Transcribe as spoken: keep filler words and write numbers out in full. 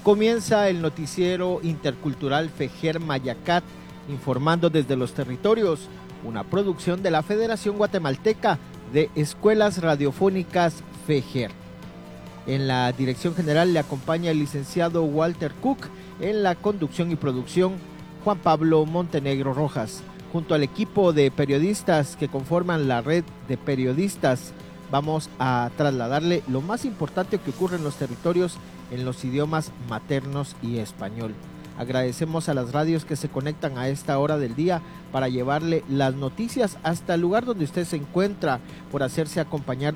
Comienza el noticiero intercultural FEJER Mayacat, informando desde los territorios, una producción de la Federación Guatemalteca de Escuelas Radiofónicas FEJER. En la dirección general le acompaña el licenciado Walter Cook, en la conducción y producción Juan Pablo Montenegro Rojas. Junto al equipo de periodistas que conforman la red de periodistas, vamos a trasladarle lo más importante que ocurre en los territorios en los idiomas maternos y español. Agradecemos a las radios que se conectan a esta hora del día para llevarle las noticias hasta el lugar donde usted se encuentra, por hacerse acompañar